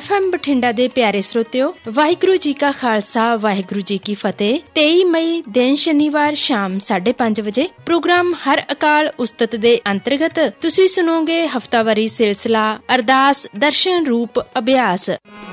FM Bathinda ਦੇ ਪਿਆਰੇ ਸਰੋਤਿਓ, ਵਾਹਿਗੁਰੂ ਜੀ ਕਾ ਖਾਲਸਾ, ਵਾਹਿਗੁਰੂ ਜੀ ਕੀ ਫਤਿਹ। 23 ਮਈ ਦਿਨ ਸ਼ਨੀਵਾਰ ਸ਼ਾਮ 5:30 ਵਜੇ ਪ੍ਰੋਗਰਾਮ ਹਰ ਅਕਾਲ ਉਸਤਤ ਦੇ ਅੰਤਰਗਤ ਤੁਸੀਂ ਸੁਣੋਗੇ ਹਫ਼ਤਾਵਾਰੀ ਸਿਲਸਿਲਾ ਅਰਦਾਸ ਦਰਸ਼ਨ ਰੂਪ ਅਭਿਆਸ।